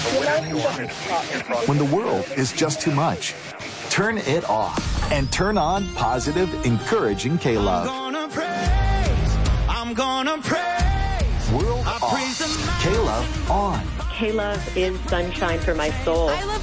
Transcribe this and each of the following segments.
When the world is just too much, turn it off and turn on positive, encouraging K-Love. I'm gonna praise. World off. K-Love on. K-Love is sunshine for my soul. I love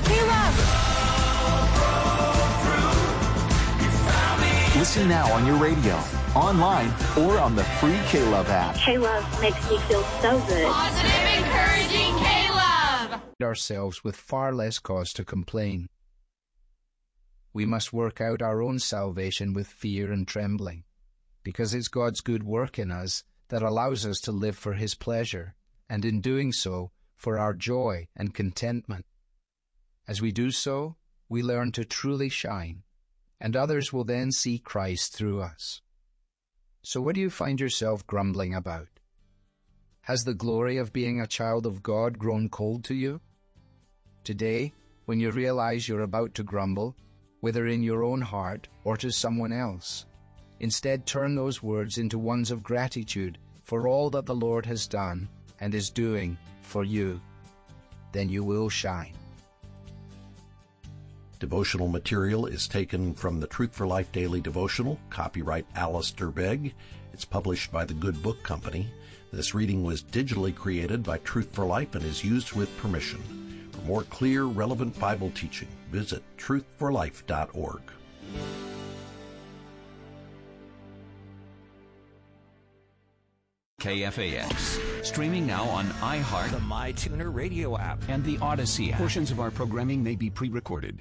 K-Love. Listen now on your radio, online, or on the free K-Love app. K-Love makes me feel so good. Positive, encouraging K-Love. Ourselves with far less cause to complain. We must work out our own salvation with fear and trembling, because it's God's good work in us that allows us to live for His pleasure, and in doing so, for our joy and contentment. As we do so, we learn to truly shine, and others will then see Christ through us. So what do you find yourself grumbling about? Has the glory of being a child of God grown cold to you? Today, when you realize you're about to grumble, whether in your own heart or to someone else, instead turn those words into ones of gratitude for all that the Lord has done and is doing for you. Then you will shine. Devotional material is taken from the Truth for Life Daily Devotional, copyright Alistair Begg. It's published by the Good Book Company. This reading was digitally created by Truth for Life and is used with permission. For more clear, relevant Bible teaching, visit truthforlife.org. KFAX. Streaming now on iHeart, The MyTuner radio app, and the Odyssey app. Portions of our programming may be pre-recorded.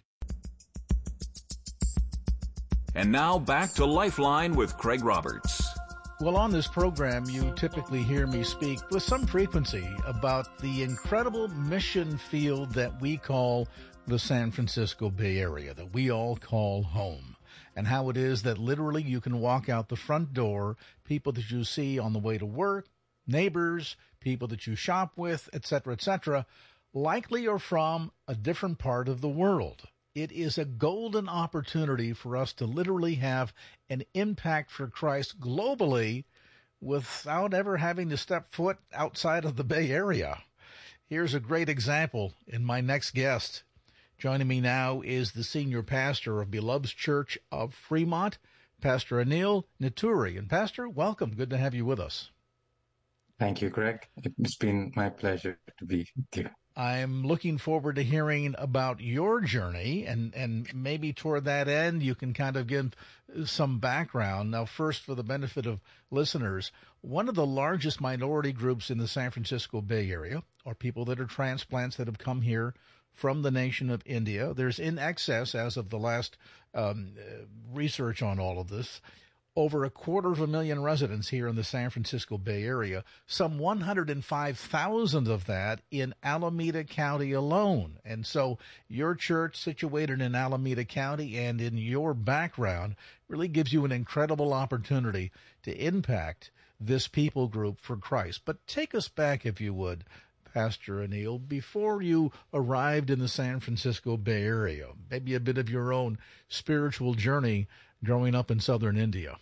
And now back to Lifeline with Craig Roberts. Well, on this program, you typically hear me speak with some frequency about the incredible mission field that we call the San Francisco Bay Area, that we all call home, and how it is that literally you can walk out the front door, people that you see on the way to work, neighbors, people that you shop with, etc., likely are from a different part of the world. It is a golden opportunity for us to literally have an impact for Christ globally without ever having to step foot outside of the Bay Area. Here's a great example in my next guest. Joining me now is the senior pastor of Beloved's Church of Fremont, Pastor Anil Neturi. And Pastor, welcome. Good to have you with us. Thank you, Greg. It's been my pleasure to be with you. I'm looking forward to hearing about your journey, and maybe toward that end, you can kind of give some background. Now, first, for the benefit of listeners, one of the largest minority groups in the San Francisco Bay Area are people that are transplants that have come here from the nation of India. There's in excess, as of the last research on all of this, over 250,000 residents here in the San Francisco Bay Area, some 105,000 of that in Alameda County alone. And so your church, situated in Alameda County and in your background, really gives you an incredible opportunity to impact this people group for Christ. But take us back, if you would, Pastor Anil, before you arrived in the San Francisco Bay Area, maybe a bit of your own spiritual journey growing up in southern India.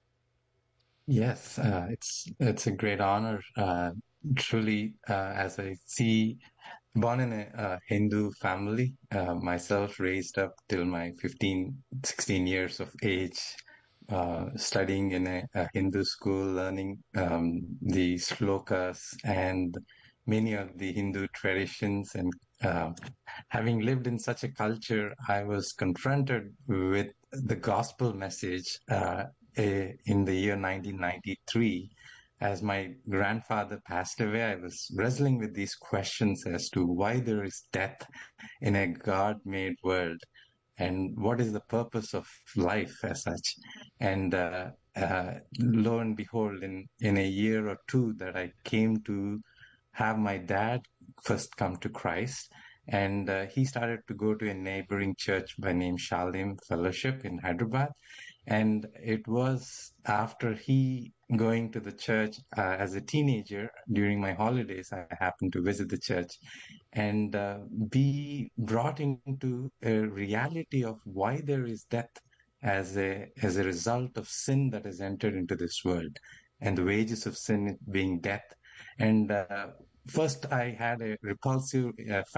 Yes, it's a great honor. Truly, as I see, born in a Hindu family, myself raised up till my 16 years of age, studying in a Hindu school, learning the slokas and many of the Hindu traditions. And having lived in such a culture, I was confronted with the gospel message in the year 1993. As my grandfather passed away, I was wrestling with these questions as to why there is death in a God-made world, and what is the purpose of life as such. And lo and behold, in a year or two that I came to have my dad first come to Christ, and he started to go to a neighboring church by name Shalem Fellowship in Hyderabad. And it was after he going to the church as a teenager during my holidays, I happened to visit the church and be brought into a reality of why there is death as a result of sin that has entered into this world, and the wages of sin being death. And first I had a repulsive